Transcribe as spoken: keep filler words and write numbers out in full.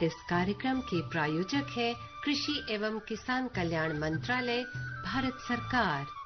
इस कार्यक्रम के प्रायोजक है कृषि एवं किसान कल्याण मंत्रालय, भारत सरकार।